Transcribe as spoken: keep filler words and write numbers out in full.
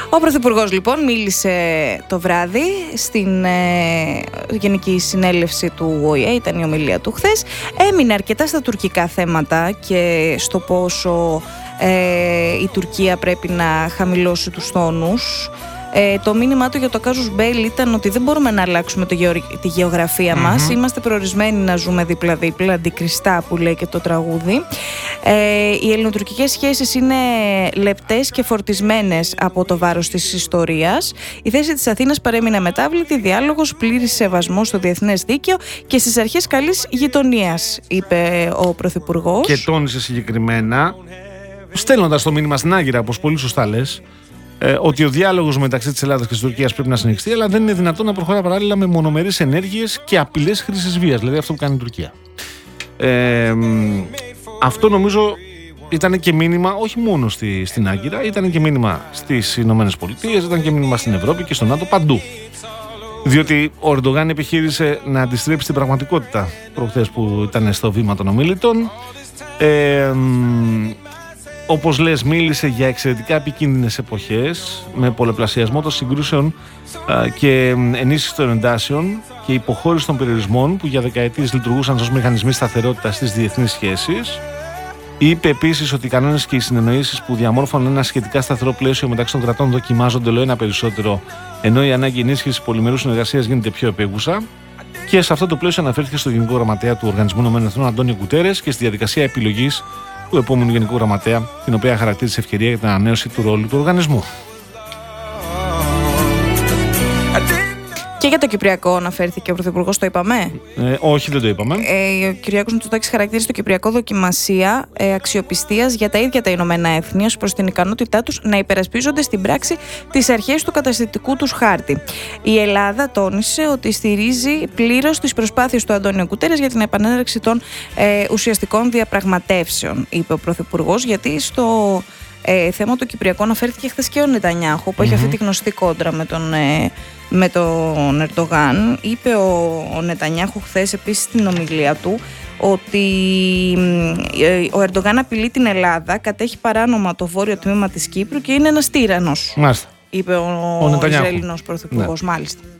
Ο Πρωθυπουργός λοιπόν μίλησε το βράδυ στην ε, Γενική Συνέλευση του Ο Η Ε, ήταν η ομιλία του χθες. Έμεινε αρκετά στα τουρκικά θέματα και στο πόσο ε, η Τουρκία πρέπει να χαμηλώσει τους τόνους. Ε, το μήνυμά του για το Casus Belli ήταν ότι δεν μπορούμε να αλλάξουμε το γεω... τη γεωγραφία mm-hmm. μας. Είμαστε προορισμένοι να ζούμε δίπλα-δίπλα, αντικριστά που λέει και το τραγούδι. Ε, οι ελληνοτουρκικές σχέσεις είναι λεπτές και φορτισμένες από το βάρος της ιστορίας. Η θέση της Αθήνας παρέμεινε αμετάβλητη, διάλογος, πλήρης σεβασμός στο διεθνές δίκαιο και στις αρχές καλής γειτονίας, είπε ο Πρωθυπουργός. Και τόνισε συγκεκριμένα, στέλνοντας το μήνυμα στην Άγκυρα, όπως πολύ σωστά λες, Ε, ότι ο διάλογος μεταξύ της Ελλάδας και της Τουρκίας πρέπει να συνεχιστεί, αλλά δεν είναι δυνατόν να προχωρά παράλληλα με μονομερείς ενέργειες και απειλές χρήσης βίας, δηλαδή αυτό που κάνει η Τουρκία. Ε, αυτό νομίζω ήταν και μήνυμα όχι μόνο στη, στην Άγκυρα, ήταν και μήνυμα στις Ηνωμένες Πολιτείες, ήταν και μήνυμα στην Ευρώπη και στον ΝΑΤΟ, παντού. Διότι ο Ερντογάν επιχείρησε να αντιστρέψει την πραγματικότητα προχθές που ήταν στο βήμα των ομιλητών. Ε, Όπως λες, μίλησε για εξαιρετικά επικίνδυνες εποχές με πολλαπλασιασμό των συγκρούσεων α, και ενίσχυση των εντάσεων και υποχώρηση των περιορισμών που για δεκαετίες λειτουργούσαν ως μηχανισμοί σταθερότητας στις διεθνείς σχέσεις. Είπε επίσης ότι οι κανόνες και οι συνεννοήσεις που διαμόρφωναν ένα σχετικά σταθερό πλαίσιο μεταξύ των κρατών δοκιμάζονται όλο ένα περισσότερο, ενώ η ανάγκη ενίσχυσης πολυμερούς συνεργασίας γίνεται πιο επίγουσα. Και σε αυτό το πλαίσιο αναφέρθηκε στο Γενικό Γραμματέα του Οργανισμού ΗΠΑ, Αντώνιο Γκουτέρες, και στη διαδικασία επιλογής του επόμενου Γενικού Γραμματέα, την οποία χαρακτήρισε ευκαιρία για την ανανέωση του ρόλου του οργανισμού. Και για το Κυπριακό αναφέρθηκε ο Πρωθυπουργός, το είπαμε. Ε, όχι, δεν το είπαμε. Ε, ο Κυριάκος Μητσοτάκης χαρακτήρισε το Κυπριακό δοκιμασία ε, αξιοπιστίας για τα ίδια τα Ηνωμένα Έθνη ως προς την ικανότητά τους να υπερασπίζονται στην πράξη τις αρχές του καταστατικού τους χάρτη. Η Ελλάδα τόνισε ότι στηρίζει πλήρως τις προσπάθειες του Αντώνιο Γκουτέρες για την επανέναρξη των ε, ουσιαστικών διαπραγματεύσεων, είπε ο Πρωθυπουργός, γιατί στο ε, θέμα του Κυπριακού αναφέρθηκε χθες και ο Νετανιάχου, που mm-hmm. έχει αυτή τη γνωστή κόντρα με τον. Ε, με τον Ερντογάν. Είπε ο, ο Νετανιάχου χθες επίσης στην ομιλία του ότι ο Ερντογάν απειλεί την Ελλάδα, κατέχει παράνομα το βόρειο τμήμα της Κύπρου και είναι ένας τύραννος. Μάλιστα. Είπε ο, ο, ο Ισραηλινός Πρωθυπουργός, ναι. Μάλιστα.